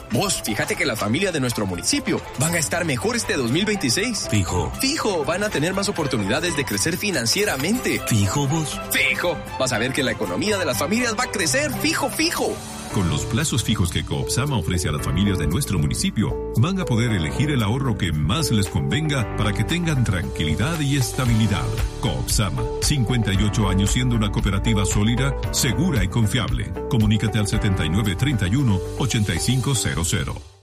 Vos, fíjate que las familias de nuestro municipio van a estar mejor este 2026. Fijo. Fijo, van a tener más oportunidades de crecer financieramente. Fijo vos. Fijo, vas a ver que la economía de las familias va a crecer. Fijo, fijo. Con los plazos fijos que Coopsama ofrece a las familias de nuestro municipio, van a poder elegir el ahorro que más les convenga para que tengan tranquilidad y estabilidad. Coopsama, 58 años siendo una cooperativa sólida, segura y confiable. Comunícate al 7931-8500.